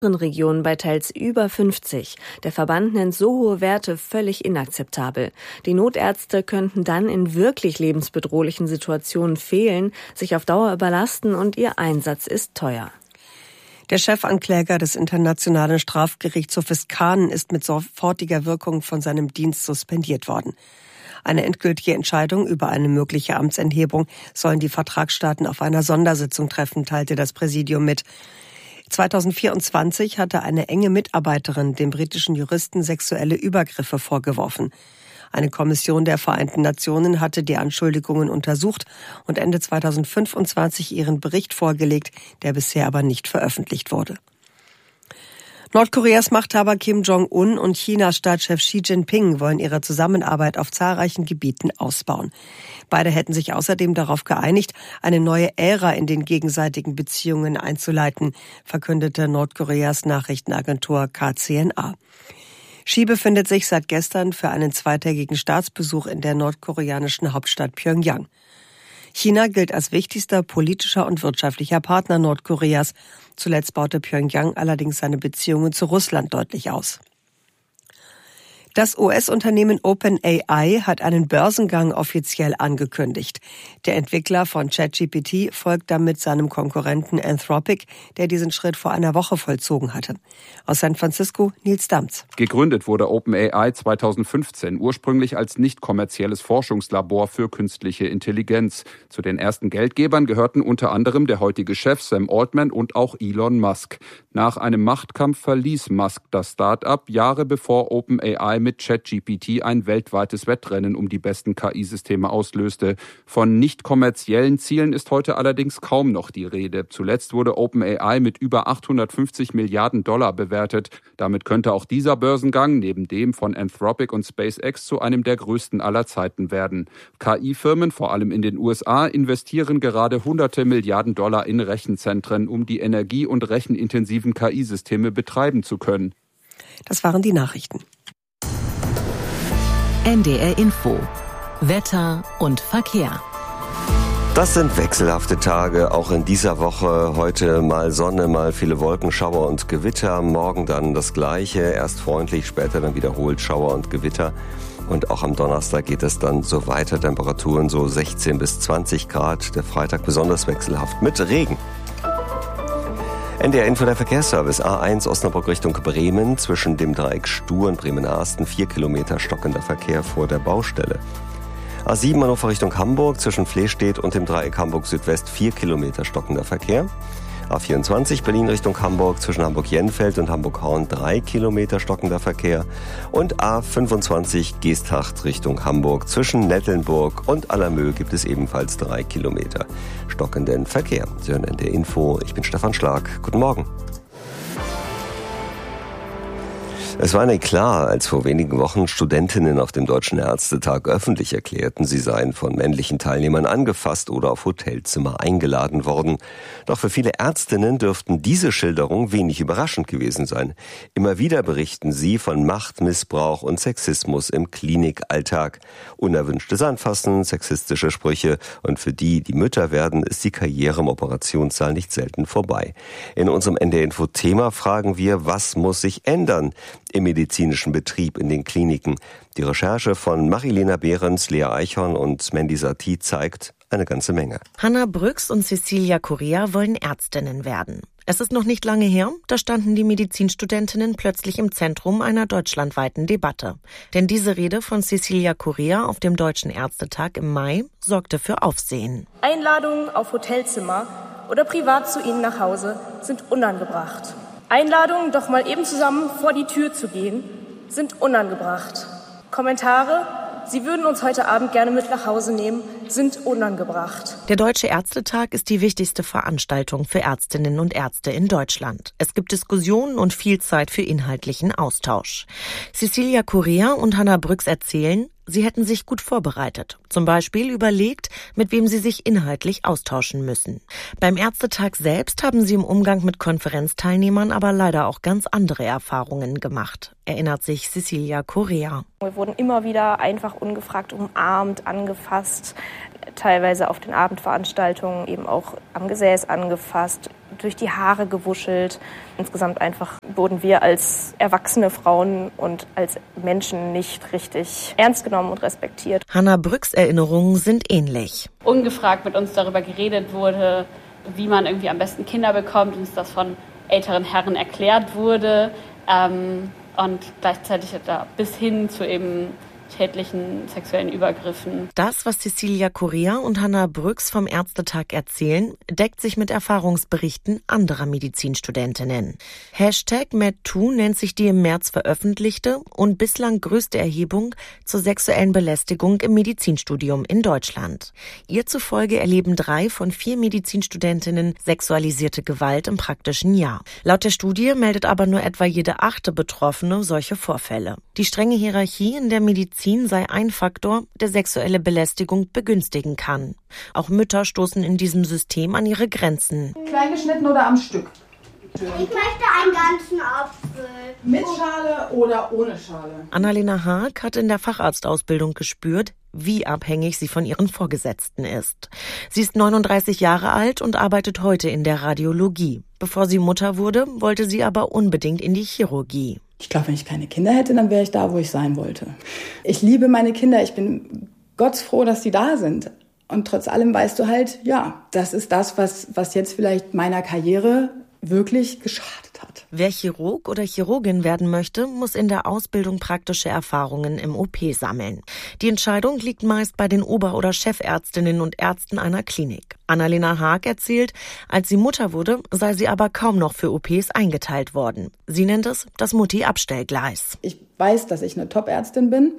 Regionen bei teils über 50. Der Verband nennt so hohe Werte völlig inakzeptabel. Die Notärzte könnten dann in wirklich lebensbedrohlichen Situationen fehlen, sich auf Dauer überlasten und ihr Einsatz ist teuer. Der Chefankläger des Internationalen Strafgerichtshofes Cannes ist mit sofortiger Wirkung von seinem Dienst suspendiert worden. Eine endgültige Entscheidung über eine mögliche Amtsenthebung sollen die Vertragsstaaten auf einer Sondersitzung treffen, teilte das Präsidium mit. 2024 hatte eine enge Mitarbeiterin dem britischen Juristen sexuelle Übergriffe vorgeworfen. Eine Kommission der Vereinten Nationen hatte die Anschuldigungen untersucht und Ende 2025 ihren Bericht vorgelegt, der bisher aber nicht veröffentlicht wurde. Nordkoreas Machthaber Kim Jong-un und Chinas Staatschef Xi Jinping wollen ihre Zusammenarbeit auf zahlreichen Gebieten ausbauen. Beide hätten sich außerdem darauf geeinigt, eine neue Ära in den gegenseitigen Beziehungen einzuleiten, verkündete Nordkoreas Nachrichtenagentur KCNA. Xi befindet sich seit gestern für einen zweitägigen Staatsbesuch in der nordkoreanischen Hauptstadt Pjöngjang. China gilt als wichtigster politischer und wirtschaftlicher Partner Nordkoreas. Zuletzt baute Pjöngjang allerdings seine Beziehungen zu Russland deutlich aus. Das US-Unternehmen OpenAI hat einen Börsengang offiziell angekündigt. Der Entwickler von ChatGPT folgt damit seinem Konkurrenten Anthropic, der diesen Schritt vor einer Woche vollzogen hatte. Aus San Francisco, Nils Damz. Gegründet wurde OpenAI 2015, ursprünglich als nicht kommerzielles Forschungslabor für künstliche Intelligenz. Zu den ersten Geldgebern gehörten unter anderem der heutige Chef Sam Altman und auch Elon Musk. Nach einem Machtkampf verließ Musk das Start-up Jahre bevor OpenAI mit ChatGPT ein weltweites Wettrennen um die besten KI-Systeme auslöste. Von nicht kommerziellen Zielen ist heute allerdings kaum noch die Rede. Zuletzt wurde OpenAI mit über 850 Milliarden Dollar bewertet. Damit könnte auch dieser Börsengang neben dem von Anthropic und SpaceX zu einem der größten aller Zeiten werden. KI-Firmen, vor allem in den USA, investieren gerade hunderte Milliarden Dollar in Rechenzentren, um die energie- und rechenintensiven KI-Systeme betreiben zu können. Das waren die Nachrichten. NDR Info. Wetter und Verkehr. Das sind wechselhafte Tage, auch in dieser Woche. Heute mal Sonne, mal viele Wolken, Schauer und Gewitter. Morgen dann das Gleiche, erst freundlich, später dann wiederholt Schauer und Gewitter. Und auch am Donnerstag geht es dann so weiter. Temperaturen so 16 bis 20 Grad. Der Freitag besonders wechselhaft mit Regen. NDR Info, der Verkehrsservice. A1 Osnabrück Richtung Bremen. Zwischen dem Dreieck Stuhr und Bremen-Arsten 4 Kilometer stockender Verkehr vor der Baustelle. A7 Hannover Richtung Hamburg. Zwischen Flehstedt und dem Dreieck Hamburg Südwest 4 Kilometer stockender Verkehr. A24 Berlin Richtung Hamburg. Zwischen Hamburg-Jenfeld und Hamburg-Horn 3 Kilometer stockender Verkehr. Und A25 Geesthacht Richtung Hamburg. Zwischen Nettelnburg und Allermöhl gibt es ebenfalls 3 Kilometer stockenden Verkehr. Sie hören NDR Info. Ich bin Stefan Schlag. Guten Morgen. Es war nicht klar, als vor wenigen Wochen Studentinnen auf dem Deutschen Ärztetag öffentlich erklärten, sie seien von männlichen Teilnehmern angefasst oder auf Hotelzimmer eingeladen worden. Doch für viele Ärztinnen dürften diese Schilderungen wenig überraschend gewesen sein. Immer wieder berichten sie von Machtmissbrauch und Sexismus im Klinikalltag. Unerwünschtes Anfassen, sexistische Sprüche und für die, die Mütter werden, ist die Karriere im Operationssaal nicht selten vorbei. In unserem NDR-Info-Thema fragen wir, was muss sich ändern im medizinischen Betrieb in den Kliniken? Die Recherche von Marilena Behrens, Lea Eichhorn und Mandy Satie zeigt eine ganze Menge. Hannah Brüx und Cecilia Correa wollen Ärztinnen werden. Es ist noch nicht lange her, da standen die Medizinstudentinnen plötzlich im Zentrum einer deutschlandweiten Debatte. Denn diese Rede von Cecilia Correa auf dem Deutschen Ärztetag im Mai sorgte für Aufsehen. Einladungen auf Hotelzimmer oder privat zu Ihnen nach Hause sind unangebracht. Einladungen, doch mal eben zusammen vor die Tür zu gehen, sind unangebracht. Kommentare, Sie würden uns heute Abend gerne mit nach Hause nehmen, sind unangebracht. Der Deutsche Ärztetag ist die wichtigste Veranstaltung für Ärztinnen und Ärzte in Deutschland. Es gibt Diskussionen und viel Zeit für inhaltlichen Austausch. Cecilia Correa und Hannah Brüx erzählen, sie hätten sich gut vorbereitet. Zum Beispiel überlegt, mit wem sie sich inhaltlich austauschen müssen. Beim Ärztetag selbst haben sie im Umgang mit Konferenzteilnehmern aber leider auch ganz andere Erfahrungen gemacht, erinnert sich Cecilia Correa. Wir wurden immer wieder einfach ungefragt umarmt, angefasst, teilweise auf den Abendveranstaltungen eben auch am Gesäß angefasst. durch die Haare gewuschelt. Insgesamt einfach wurden wir als erwachsene Frauen und als Menschen nicht richtig ernst genommen und respektiert. Hannah Brücks Erinnerungen sind ähnlich. Ungefragt mit uns darüber geredet wurde, wie man irgendwie am besten Kinder bekommt, uns das von älteren Herren erklärt wurde und gleichzeitig da bis hin zu eben schädlichen sexuellen Übergriffen. Das, was Cecilia Correa und Hannah Brücks vom Ärztetag erzählen, deckt sich mit Erfahrungsberichten anderer Medizinstudentinnen. #MedToo nennt sich die im März veröffentlichte und bislang größte Erhebung zur sexuellen Belästigung im Medizinstudium in Deutschland. Ihr zufolge erleben 3 von 4 Medizinstudentinnen sexualisierte Gewalt im praktischen Jahr. Laut der Studie meldet aber nur etwa jede 8. Betroffene solche Vorfälle. Die strenge Hierarchie in der Medizin sei ein Faktor, der sexuelle Belästigung begünstigen kann. Auch Mütter stoßen in diesem System an ihre Grenzen. Klein geschnitten oder am Stück? Ich möchte einen ganzen Apfel. Mit Schale oder ohne Schale? Annalena Haag hat in der Facharztausbildung gespürt, wie abhängig sie von ihren Vorgesetzten ist. Sie ist 39 Jahre alt und arbeitet heute in der Radiologie. Bevor sie Mutter wurde, wollte sie aber unbedingt in die Chirurgie. Ich glaube, wenn ich keine Kinder hätte, dann wäre ich da, wo ich sein wollte. Ich liebe meine Kinder. Ich bin gottsfroh, dass sie da sind. Und trotz allem weißt du halt, ja, das ist das, was jetzt vielleicht meiner Karriere wirklich geschadet hat. Wer Chirurg oder Chirurgin werden möchte, muss in der Ausbildung praktische Erfahrungen im OP sammeln. Die Entscheidung liegt meist bei den Ober- oder Chefärztinnen und Ärzten einer Klinik. Annalena Haag erzählt, als sie Mutter wurde, sei sie aber kaum noch für OPs eingeteilt worden. Sie nennt es das Mutti-Abstellgleis. Ich weiß, dass ich eine Top-Ärztin bin,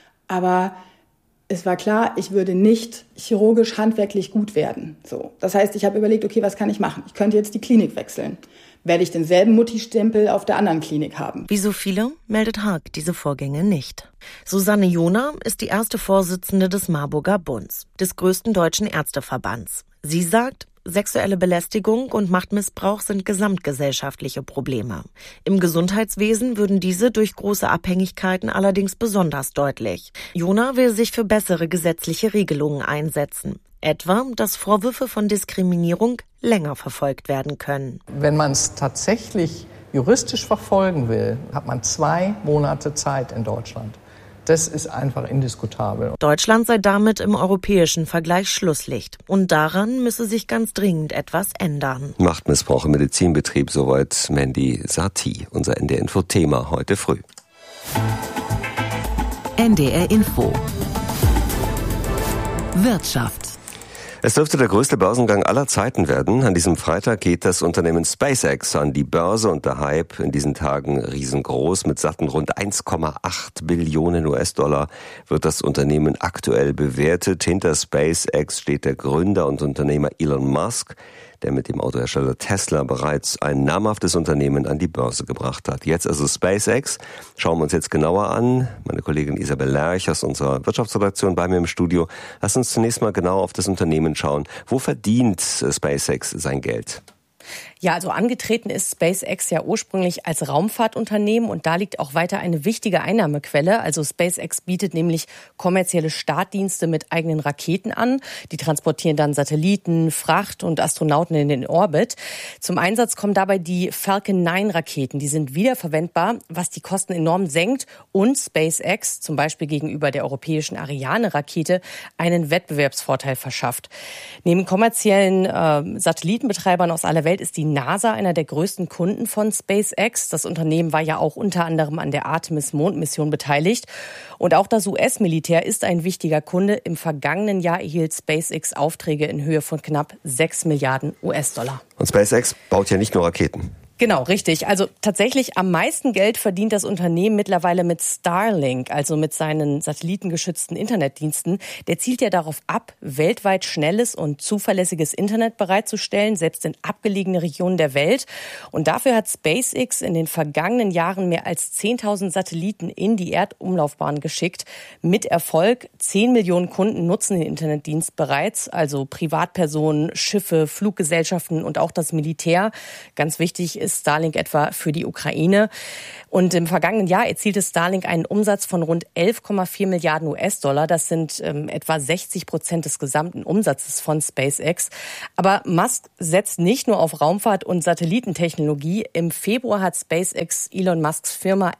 aber es war klar, ich würde nicht chirurgisch handwerklich gut werden. So. Das heißt, ich habe überlegt, okay, was kann ich machen? Ich könnte jetzt die Klinik wechseln. Werde ich denselben Mutti-Stempel auf der anderen Klinik haben? Wie so viele meldet Haag diese Vorgänge nicht. Susanne Johner ist die erste Vorsitzende des Marburger Bunds, des größten deutschen Ärzteverbands. Sie sagt, sexuelle Belästigung und Machtmissbrauch sind gesamtgesellschaftliche Probleme. Im Gesundheitswesen würden diese durch große Abhängigkeiten allerdings besonders deutlich. Johner will sich für bessere gesetzliche Regelungen einsetzen. Etwa, dass Vorwürfe von Diskriminierung länger verfolgt werden können. Wenn man es tatsächlich juristisch verfolgen will, hat man 2 Monate Zeit in Deutschland. Das ist einfach indiskutabel. Deutschland sei damit im europäischen Vergleich Schlusslicht. Und daran müsse sich ganz dringend etwas ändern. Machtmissbrauch im Medizinbetrieb, soweit Mandy Sathi, unser NDR-Info-Thema heute früh. NDR Info. Wirtschaft. Es dürfte der größte Börsengang aller Zeiten werden. An diesem Freitag geht das Unternehmen SpaceX an die Börse und der Hype in diesen Tagen riesengroß. Mit satten rund 1,8 Billionen US-Dollar wird das Unternehmen aktuell bewertet. Hinter SpaceX steht der Gründer und Unternehmer Elon Musk, der mit dem Autohersteller Tesla bereits ein namhaftes Unternehmen an die Börse gebracht hat. Jetzt also SpaceX. Schauen wir uns jetzt genauer an. Meine Kollegin Isabel Lerch aus unserer Wirtschaftsredaktion bei mir im Studio. Lass uns zunächst mal genau auf das Unternehmen schauen. Wo verdient SpaceX sein Geld? Ja, also angetreten ist SpaceX ja ursprünglich als Raumfahrtunternehmen und da liegt auch weiter eine wichtige Einnahmequelle. Also SpaceX bietet nämlich kommerzielle Startdienste mit eigenen Raketen an. Die transportieren dann Satelliten, Fracht und Astronauten in den Orbit. Zum Einsatz kommen dabei die Falcon 9 Raketen. Die sind wiederverwendbar, was die Kosten enorm senkt und SpaceX zum Beispiel gegenüber der europäischen Ariane-Rakete einen Wettbewerbsvorteil verschafft. Neben kommerziellen Satellitenbetreibern aus aller Welt ist die NASA einer der größten Kunden von SpaceX. Das Unternehmen war ja auch unter anderem an der Artemis-Mondmission beteiligt. Und auch das US-Militär ist ein wichtiger Kunde. Im vergangenen Jahr erhielt SpaceX Aufträge in Höhe von knapp 6 Milliarden US-Dollar. Und SpaceX baut ja nicht nur Raketen. Genau, richtig. Also tatsächlich am meisten Geld verdient das Unternehmen mittlerweile mit Starlink, also mit seinen satellitengeschützten Internetdiensten. Der zielt ja darauf ab, weltweit schnelles und zuverlässiges Internet bereitzustellen, selbst in abgelegene Regionen der Welt. Und dafür hat SpaceX in den vergangenen Jahren mehr als 10.000 Satelliten in die Erdumlaufbahn geschickt. Mit Erfolg. 10 Millionen Kunden nutzen den Internetdienst bereits, also Privatpersonen, Schiffe, Fluggesellschaften und auch das Militär. Ganz wichtig ist Starlink etwa für die Ukraine. Und im vergangenen Jahr erzielte Starlink einen Umsatz von rund 11,4 Milliarden US-Dollar. Das sind etwa 60% des gesamten Umsatzes von SpaceX. Aber Musk setzt nicht nur auf Raumfahrt und Satellitentechnologie. Im Februar hat SpaceX Elon Musks Firma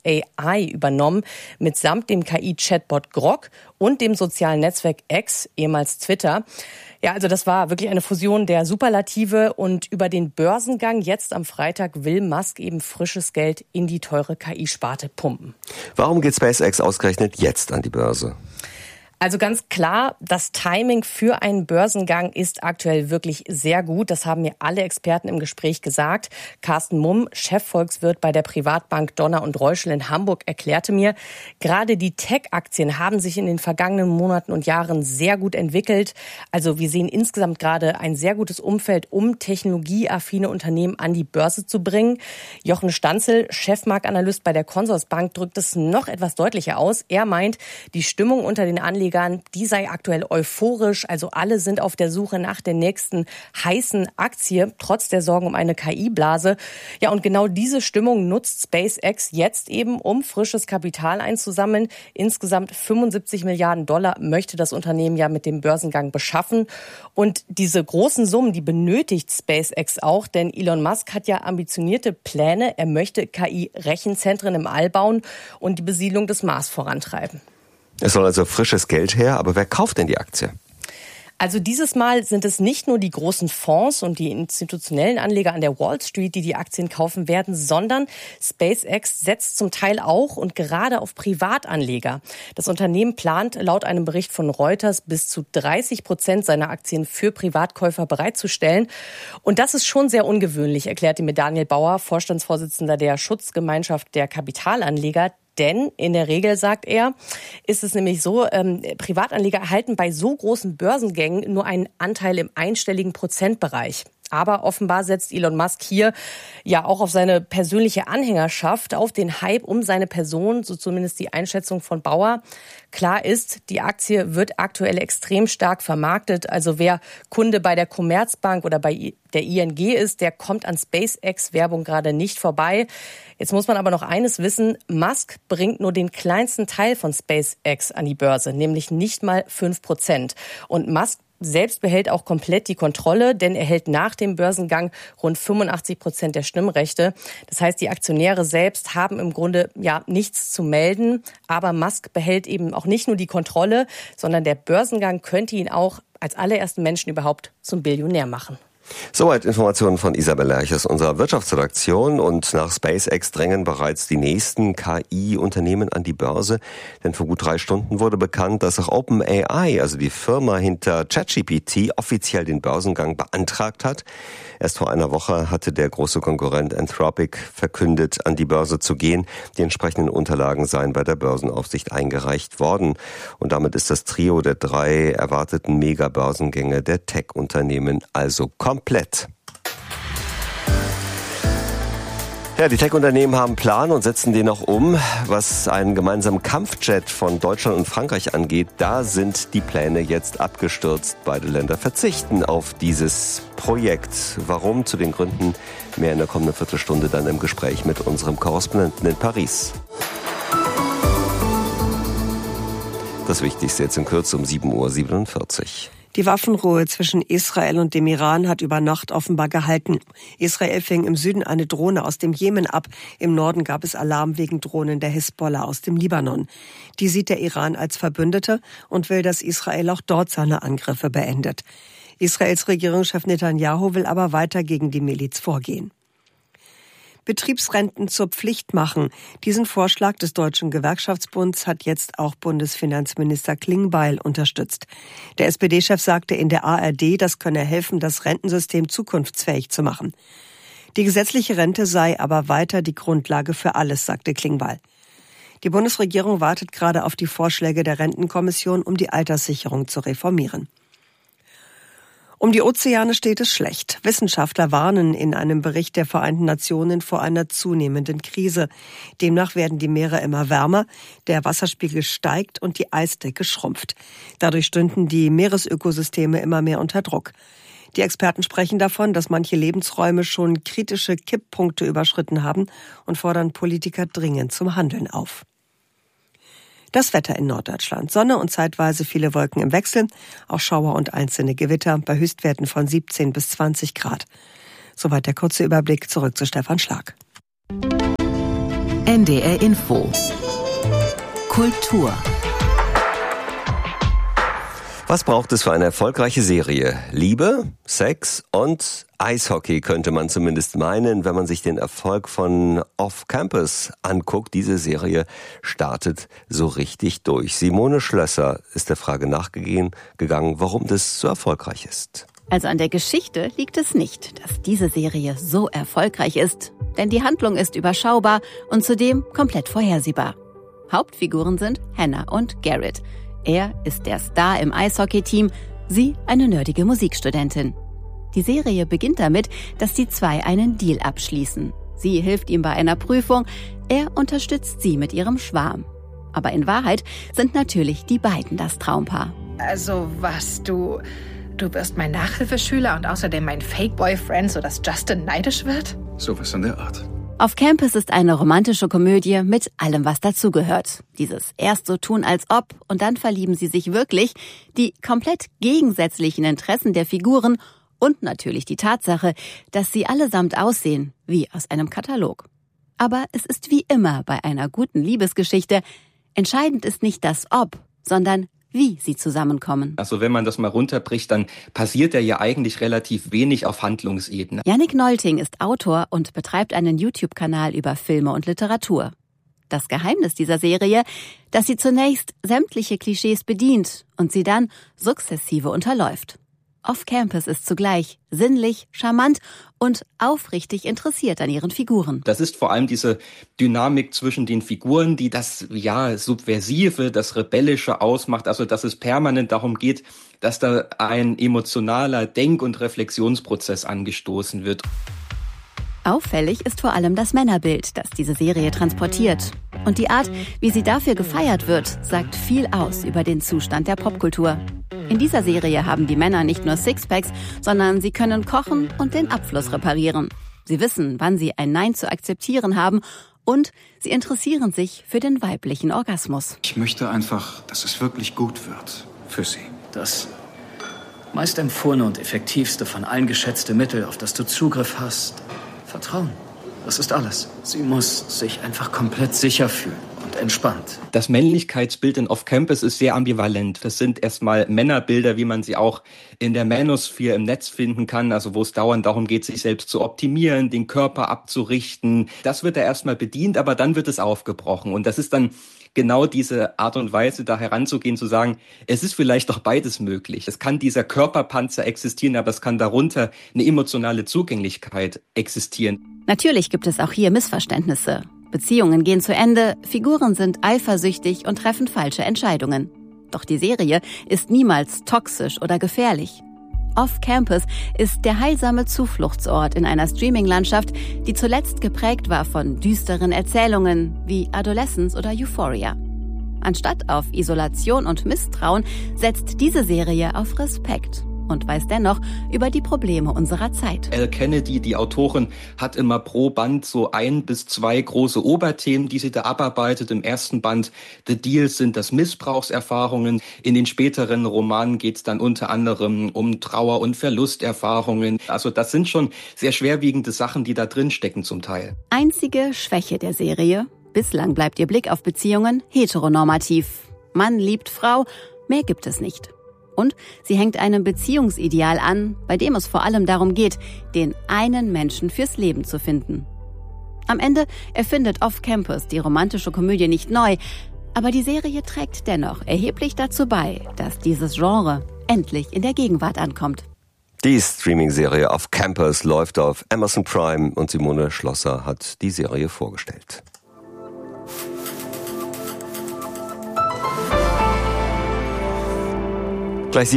xAI übernommen, mitsamt dem KI-Chatbot Grok und dem sozialen Netzwerk X, ehemals Twitter. Ja, also das war wirklich eine Fusion der Superlative und über den Börsengang jetzt am Freitag will Musk eben frisches Geld in die teure KI-Sparte pumpen. Warum geht SpaceX ausgerechnet jetzt an die Börse? Also ganz klar, das Timing für einen Börsengang ist aktuell wirklich sehr gut. Das haben mir alle Experten im Gespräch gesagt. Carsten Mumm, Chefvolkswirt bei der Privatbank Donner und Reuschel in Hamburg, erklärte mir, gerade die Tech-Aktien haben sich in den vergangenen Monaten und Jahren sehr gut entwickelt. Also wir sehen insgesamt gerade ein sehr gutes Umfeld, um technologieaffine Unternehmen an die Börse zu bringen. Jochen Stanzel, Chefmarktanalyst bei der Consorsbank, drückt es noch etwas deutlicher aus. Er meint, die Stimmung unter den Anlegern, die sei aktuell euphorisch, also alle sind auf der Suche nach der nächsten heißen Aktie, trotz der Sorgen um eine KI-Blase. Ja, und genau diese Stimmung nutzt SpaceX jetzt eben, um frisches Kapital einzusammeln. Insgesamt 75 Milliarden Dollar möchte das Unternehmen ja mit dem Börsengang beschaffen. Und diese großen Summen, die benötigt SpaceX auch, denn Elon Musk hat ja ambitionierte Pläne. Er möchte KI-Rechenzentren im All bauen und die Besiedlung des Mars vorantreiben. Es soll also frisches Geld her, aber wer kauft denn die Aktie? Also dieses Mal sind es nicht nur die großen Fonds und die institutionellen Anleger an der Wall Street, die die Aktien kaufen werden, sondern SpaceX setzt zum Teil auch und gerade auf Privatanleger. Das Unternehmen plant laut einem Bericht von Reuters bis zu 30% seiner Aktien für Privatkäufer bereitzustellen. Und das ist schon sehr ungewöhnlich, erklärte mir Daniel Bauer, Vorstandsvorsitzender der Schutzgemeinschaft der Kapitalanleger. Denn in der Regel, sagt er, ist es nämlich so, Privatanleger erhalten bei so großen Börsengängen nur einen Anteil im einstelligen Prozentbereich. Aber offenbar setzt Elon Musk hier ja auch auf seine persönliche Anhängerschaft, auf den Hype um seine Person, so zumindest die Einschätzung von Bauer. Klar ist, die Aktie wird aktuell extrem stark vermarktet. Also wer Kunde bei der Commerzbank oder bei der ING ist, der kommt an SpaceX-Werbung gerade nicht vorbei. Jetzt muss man aber noch eines wissen, Musk bringt nur den kleinsten Teil von SpaceX an die Börse, nämlich nicht mal 5%. Und Musk selbst behält auch komplett die Kontrolle, denn er hält nach dem Börsengang rund 85% der Stimmrechte. Das heißt, die Aktionäre selbst haben im Grunde ja nichts zu melden. Aber Musk behält eben auch nicht nur die Kontrolle, sondern der Börsengang könnte ihn auch als allerersten Menschen überhaupt zum Billionär machen. Soweit Informationen von Isabel Lerch aus unserer Wirtschaftsredaktion. Und nach SpaceX drängen bereits die nächsten KI-Unternehmen an die Börse. Denn vor gut 3 Stunden wurde bekannt, dass auch OpenAI, also die Firma hinter ChatGPT, offiziell den Börsengang beantragt hat. Erst vor einer Woche hatte der große Konkurrent Anthropic verkündet, an die Börse zu gehen. Die entsprechenden Unterlagen seien bei der Börsenaufsicht eingereicht worden. Und damit ist das Trio der 3 erwarteten Mega-Börsengänge der Tech-Unternehmen also komplett. Ja, die Tech-Unternehmen haben Plan und setzen den auch um. Was einen gemeinsamen Kampfjet von Deutschland und Frankreich angeht, da sind die Pläne jetzt abgestürzt. Beide Länder verzichten auf dieses Projekt. Warum? Zu den Gründen mehr in der kommenden Viertelstunde dann im Gespräch mit unserem Korrespondenten in Paris. Das Wichtigste jetzt in Kürze um 7:47 Uhr. Die Waffenruhe zwischen Israel und dem Iran hat über Nacht offenbar gehalten. Israel fing im Süden eine Drohne aus dem Jemen ab. Im Norden gab es Alarm wegen Drohnen der Hisbollah aus dem Libanon. Die sieht der Iran als Verbündete und will, dass Israel auch dort seine Angriffe beendet. Israels Regierungschef Netanyahu will aber weiter gegen die Miliz vorgehen. Betriebsrenten zur Pflicht machen. Diesen Vorschlag des Deutschen Gewerkschaftsbunds hat jetzt auch Bundesfinanzminister Klingbeil unterstützt. Der SPD-Chef sagte in der ARD, das könne helfen, das Rentensystem zukunftsfähig zu machen. Die gesetzliche Rente sei aber weiter die Grundlage für alles, sagte Klingbeil. Die Bundesregierung wartet gerade auf die Vorschläge der Rentenkommission, um die Alterssicherung zu reformieren. Um die Ozeane steht es schlecht. Wissenschaftler warnen in einem Bericht der Vereinten Nationen vor einer zunehmenden Krise. Demnach werden die Meere immer wärmer, der Wasserspiegel steigt und die Eisdecke schrumpft. Dadurch stünden die Meeresökosysteme immer mehr unter Druck. Die Experten sprechen davon, dass manche Lebensräume schon kritische Kipppunkte überschritten haben und fordern Politiker dringend zum Handeln auf. Das Wetter in Norddeutschland. Sonne und zeitweise viele Wolken im Wechsel, auch Schauer und einzelne Gewitter bei Höchstwerten von 17 bis 20 Grad. Soweit der kurze Überblick. Zurück zu Stefan Schlag. NDR Info. Kultur. Was braucht es für eine erfolgreiche Serie? Liebe, Sex und Eishockey könnte man zumindest meinen, wenn man sich den Erfolg von Off Campus anguckt. Diese Serie startet so richtig durch. Simone Schlösser ist der Frage nachgegangen, warum das so erfolgreich ist. Also an der Geschichte liegt es nicht, dass diese Serie so erfolgreich ist. Denn die Handlung ist überschaubar und zudem komplett vorhersehbar. Hauptfiguren sind Hannah und Garrett. Er ist der Star im Eishockey-Team, sie eine nerdige Musikstudentin. Die Serie beginnt damit, dass die zwei einen Deal abschließen. Sie hilft ihm bei einer Prüfung, er unterstützt sie mit ihrem Schwarm. Aber in Wahrheit sind natürlich die beiden das Traumpaar. Also was, du wirst mein Nachhilfeschüler und außerdem mein Fake-Boyfriend, sodass Justin neidisch wird? Sowas in der Art. Off Campus ist eine romantische Komödie mit allem, was dazugehört. Dieses erst so tun als ob und dann verlieben sie sich wirklich, die komplett gegensätzlichen Interessen der Figuren und natürlich die Tatsache, dass sie allesamt aussehen wie aus einem Katalog. Aber es ist wie immer bei einer guten Liebesgeschichte, entscheidend ist nicht das Ob, sondern wie sie zusammenkommen. Also wenn man das mal runterbricht, dann passiert ja eigentlich relativ wenig auf Handlungsebene. Yannick Nolting ist Autor und betreibt einen YouTube-Kanal über Filme und Literatur. Das Geheimnis dieser Serie, dass sie zunächst sämtliche Klischees bedient und sie dann sukzessive unterläuft. Off Campus ist zugleich sinnlich, charmant und aufrichtig interessiert an ihren Figuren. Das ist vor allem diese Dynamik zwischen den Figuren, die das Subversive, das Rebellische ausmacht. Also dass es permanent darum geht, dass da ein emotionaler Denk- und Reflexionsprozess angestoßen wird. Auffällig ist vor allem das Männerbild, das diese Serie transportiert. Und die Art, wie sie dafür gefeiert wird, sagt viel aus über den Zustand der Popkultur. In dieser Serie haben die Männer nicht nur Sixpacks, sondern sie können kochen und den Abfluss reparieren. Sie wissen, wann sie ein Nein zu akzeptieren haben und sie interessieren sich für den weiblichen Orgasmus. Ich möchte einfach, dass es wirklich gut wird. Für sie. Das meist empfohlene und effektivste von allen geschätzte Mittel, auf das du Zugriff hast. Vertrauen. Das ist alles. Sie muss sich einfach komplett sicher fühlen und entspannt. Das Männlichkeitsbild in Off Campus ist sehr ambivalent. Das sind erstmal Männerbilder, wie man sie auch in der Manosphere im Netz finden kann, also wo es dauernd darum geht, sich selbst zu optimieren, den Körper abzurichten. Das wird da erstmal bedient, aber dann wird es aufgebrochen. Und das ist dann genau diese Art und Weise, da heranzugehen, zu sagen, es ist vielleicht doch beides möglich. Es kann dieser Körperpanzer existieren, aber es kann darunter eine emotionale Zugänglichkeit existieren. Natürlich gibt es auch hier Missverständnisse. Beziehungen gehen zu Ende, Figuren sind eifersüchtig und treffen falsche Entscheidungen. Doch die Serie ist niemals toxisch oder gefährlich. Off Campus ist der heilsame Zufluchtsort in einer Streaming-Landschaft, die zuletzt geprägt war von düsteren Erzählungen wie Adolescence oder Euphoria. Anstatt auf Isolation und Misstrauen setzt diese Serie auf Respekt und weiß dennoch über die Probleme unserer Zeit. Elle Kennedy, die Autorin, hat immer pro Band so 1 bis 2 große Oberthemen, die sie da abarbeitet. Im ersten Band The Deals sind das Missbrauchserfahrungen. In den späteren Romanen geht es dann unter anderem um Trauer- und Verlusterfahrungen. Also das sind schon sehr schwerwiegende Sachen, die da drin stecken zum Teil. Einzige Schwäche der Serie: bislang bleibt ihr Blick auf Beziehungen heteronormativ. Mann liebt Frau, mehr gibt es nicht. Und sie hängt einem Beziehungsideal an, bei dem es vor allem darum geht, den einen Menschen fürs Leben zu finden. Am Ende erfindet Off Campus die romantische Komödie nicht neu, aber die Serie trägt dennoch erheblich dazu bei, dass dieses Genre endlich in der Gegenwart ankommt. Die Streaming-Serie Off Campus läuft auf Amazon Prime und Simone Schlösser hat die Serie vorgestellt. Gleich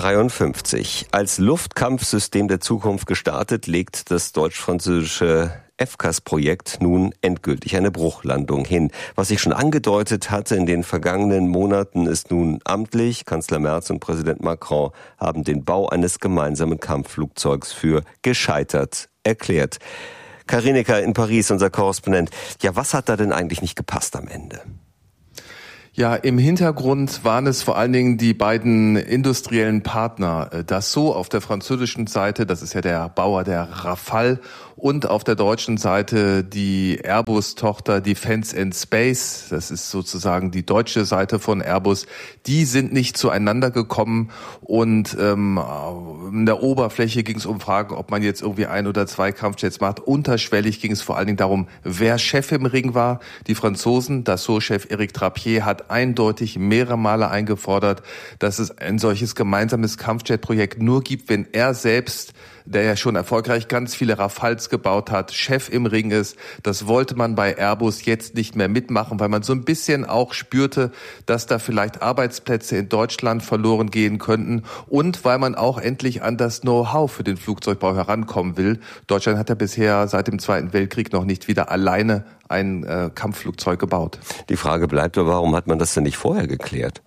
7:53 Uhr. Als Luftkampfsystem der Zukunft gestartet, legt das deutsch-französische FCAS-Projekt nun endgültig eine Bruchlandung hin. Was sich schon angedeutet hatte in den vergangenen Monaten, ist nun amtlich. Kanzler Merz und Präsident Macron haben den Bau eines gemeinsamen Kampfflugzeugs für gescheitert erklärt. Karinika in Paris, unser Korrespondent. Ja, was hat da denn eigentlich nicht gepasst am Ende? Ja, im Hintergrund waren es vor allen Dingen die beiden industriellen Partner. Dassault auf der französischen Seite, das ist ja der Bauer der Rafale, und auf der deutschen Seite die Airbus-Tochter Defence and Space, das ist sozusagen die deutsche Seite von Airbus. Die sind nicht zueinander gekommen und in der Oberfläche ging es um Fragen, ob man jetzt irgendwie 1 oder 2 Kampfjets macht. Unterschwellig ging es vor allen Dingen darum, wer Chef im Ring war. Die Franzosen, Dassault-Chef Éric Trappier hat eindeutig mehrere Male eingefordert, dass es ein solches gemeinsames Kampfjet-Projekt nur gibt, wenn er selbst, der ja schon erfolgreich ganz viele Rafales gebaut hat, Chef im Ring ist. Das wollte man bei Airbus jetzt nicht mehr mitmachen, weil man so ein bisschen auch spürte, dass da vielleicht Arbeitsplätze in Deutschland verloren gehen könnten und weil man auch endlich an das Know-how für den Flugzeugbau herankommen will. Deutschland hat ja bisher seit dem Zweiten Weltkrieg noch nicht wieder alleine ein Kampfflugzeug gebaut. Die Frage bleibt aber, warum hat man das denn nicht vorher geklärt?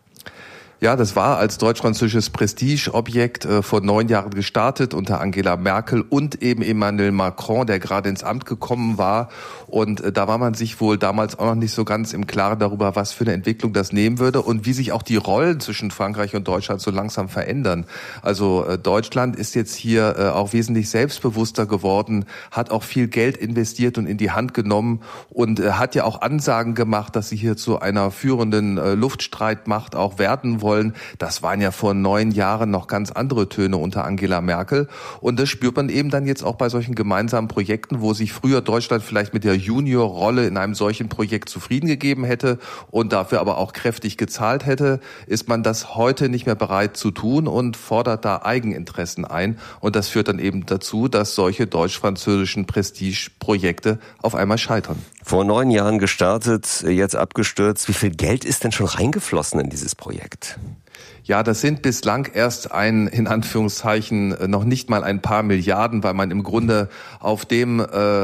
Ja, das war als deutsch-französisches Prestigeobjekt vor 9 Jahren gestartet unter Angela Merkel und eben Emmanuel Macron, der gerade ins Amt gekommen war. Und da war man sich wohl damals auch noch nicht so ganz im Klaren darüber, was für eine Entwicklung das nehmen würde und wie sich auch die Rollen zwischen Frankreich und Deutschland so langsam verändern. Also Deutschland ist jetzt hier auch wesentlich selbstbewusster geworden, hat auch viel Geld investiert und in die Hand genommen und hat ja auch Ansagen gemacht, dass sie hier zu einer führenden Luftstreitmacht auch werden wollen. Das waren ja vor 9 Jahren noch ganz andere Töne unter Angela Merkel. Und das spürt man eben dann jetzt auch bei solchen gemeinsamen Projekten, wo sich früher Deutschland vielleicht mit der Juniorrolle in einem solchen Projekt zufrieden gegeben hätte und dafür aber auch kräftig gezahlt hätte, ist man das heute nicht mehr bereit zu tun und fordert da Eigeninteressen ein. Und das führt dann eben dazu, dass solche deutsch-französischen Prestigeprojekte auf einmal scheitern. Vor 9 Jahren gestartet, jetzt abgestürzt. Wie viel Geld ist denn schon reingeflossen in dieses Projekt? Ja, das sind bislang erst in Anführungszeichen, noch nicht mal ein paar Milliarden, weil man im Grunde auf dem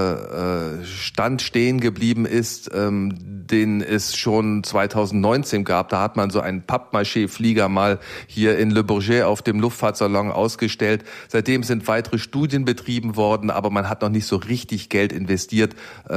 Stand stehen geblieben ist, den es schon 2019 gab. Da hat man so einen Pappmaché-Flieger mal hier in Le Bourget auf dem Luftfahrtsalon ausgestellt. Seitdem sind weitere Studien betrieben worden, aber man hat noch nicht so richtig Geld investiert.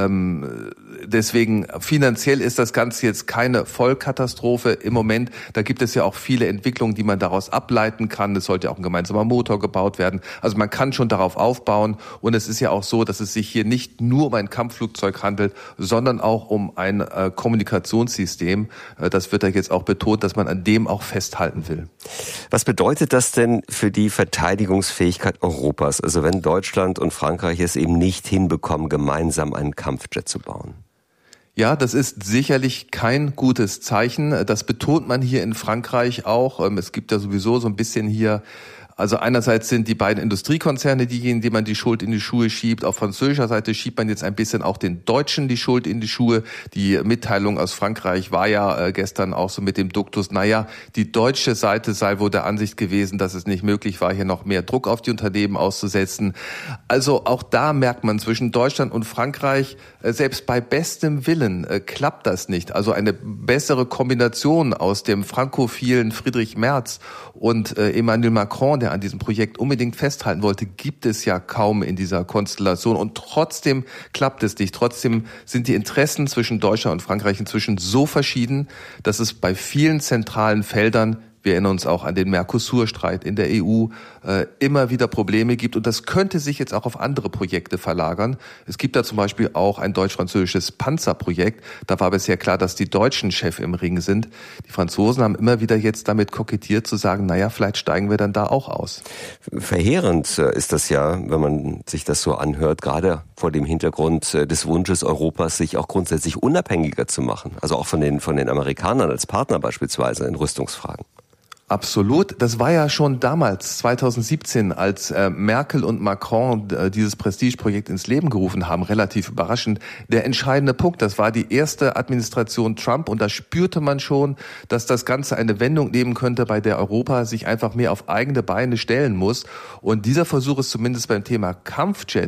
Deswegen finanziell ist das Ganze jetzt keine Vollkatastrophe im Moment. Da gibt es ja auch viele Entwicklungen, die man daraus ableiten kann. Es sollte auch ein gemeinsamer Motor gebaut werden. Also man kann schon darauf aufbauen. Und es ist ja auch so, dass es sich hier nicht nur um ein Kampfflugzeug handelt, sondern auch um ein Kommunikationssystem. Das wird ja jetzt auch betont, dass man an dem auch festhalten will. Was bedeutet das denn für die Verteidigungsfähigkeit Europas? Also wenn Deutschland und Frankreich es eben nicht hinbekommen, gemeinsam einen Kampfjet zu bauen? Ja, das ist sicherlich kein gutes Zeichen. Das betont man hier in Frankreich auch. Es gibt ja sowieso so ein bisschen hier, also einerseits sind die beiden Industriekonzerne diejenigen, die man die Schuld in die Schuhe schiebt. Auf französischer Seite schiebt man jetzt ein bisschen auch den Deutschen die Schuld in die Schuhe. Die Mitteilung aus Frankreich war ja gestern auch so mit dem Duktus, die deutsche Seite sei wohl der Ansicht gewesen, dass es nicht möglich war, hier noch mehr Druck auf die Unternehmen auszusetzen. Also auch da merkt man zwischen Deutschland und Frankreich, selbst bei bestem Willen klappt das nicht. Also eine bessere Kombination aus dem frankophilen Friedrich Merz und Emmanuel Macron, der an diesem Projekt unbedingt festhalten wollte, gibt es ja kaum in dieser Konstellation. Und trotzdem klappt es nicht. Trotzdem sind die Interessen zwischen Deutschland und Frankreich inzwischen so verschieden, dass es bei vielen zentralen Feldern, wir erinnern uns auch an den Mercosur-Streit in der EU, immer wieder Probleme gibt. Und das könnte sich jetzt auch auf andere Projekte verlagern. Es gibt da zum Beispiel auch ein deutsch-französisches Panzerprojekt. Da war bisher klar, dass die Deutschen Chef im Ring sind. Die Franzosen haben immer wieder jetzt damit kokettiert zu sagen, vielleicht steigen wir dann da auch aus. Verheerend ist das ja, wenn man sich das so anhört, gerade vor dem Hintergrund des Wunsches Europas, sich auch grundsätzlich unabhängiger zu machen. Also auch von den Amerikanern als Partner beispielsweise in Rüstungsfragen. Absolut. Das war ja schon damals, 2017, als Merkel und Macron dieses Prestigeprojekt ins Leben gerufen haben, relativ überraschend, der entscheidende Punkt. Das war die erste Administration Trump und da spürte man schon, dass das Ganze eine Wendung nehmen könnte, bei der Europa sich einfach mehr auf eigene Beine stellen muss. Und dieser Versuch ist zumindest beim Thema Kampfjet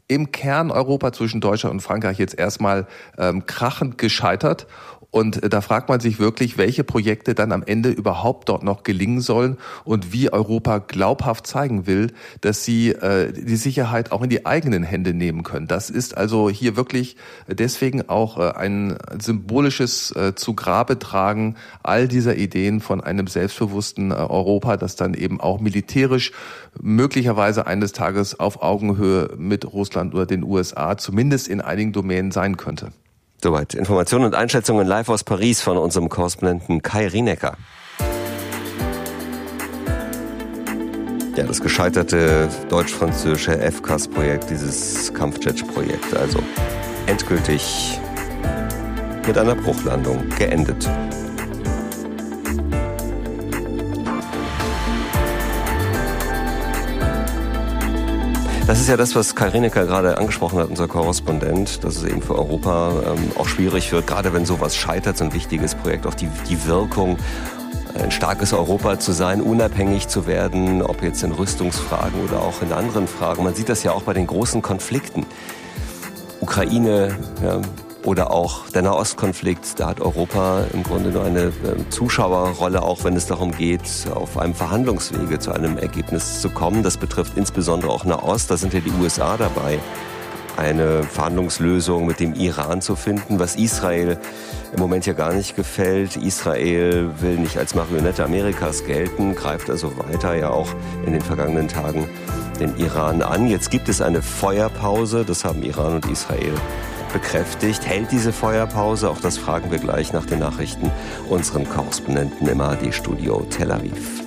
im Kern Europa zwischen Deutschland und Frankreich jetzt erstmal krachend gescheitert. Und da fragt man sich wirklich, welche Projekte dann am Ende überhaupt dort noch gelingen sollen und wie Europa glaubhaft zeigen will, dass sie die Sicherheit auch in die eigenen Hände nehmen können. Das ist also hier wirklich deswegen auch ein symbolisches zu Grabe tragen all dieser Ideen von einem selbstbewussten Europa, das dann eben auch militärisch möglicherweise eines Tages auf Augenhöhe mit Russland oder den USA zumindest in einigen Domänen sein könnte. Soweit Informationen und Einschätzungen live aus Paris von unserem Korrespondenten Kai Rienecker. Ja, das gescheiterte deutsch-französische FCAS-Projekt, dieses Kampfjet-Projekt, also endgültig mit einer Bruchlandung geendet. Das ist ja das, was Kai Rienecker gerade angesprochen hat, unser Korrespondent, dass es eben für Europa auch schwierig wird, gerade wenn sowas scheitert, so ein wichtiges Projekt, auch die Wirkung, ein starkes Europa zu sein, unabhängig zu werden, ob jetzt in Rüstungsfragen oder auch in anderen Fragen. Man sieht das ja auch bei den großen Konflikten. Ukraine, ja, oder auch der Nahostkonflikt, da hat Europa im Grunde nur eine Zuschauerrolle, auch wenn es darum geht, auf einem Verhandlungswege zu einem Ergebnis zu kommen. Das betrifft insbesondere auch Nahost, da sind ja die USA dabei, eine Verhandlungslösung mit dem Iran zu finden, was Israel im Moment ja gar nicht gefällt. Israel will nicht als Marionette Amerikas gelten, greift also weiter ja auch in den vergangenen Tagen den Iran an. Jetzt gibt es eine Feuerpause, das haben Iran und Israel bekräftigt. Hält diese Feuerpause? Auch das fragen wir gleich nach den Nachrichten unseren Korrespondenten im ARD-Studio Tel Aviv.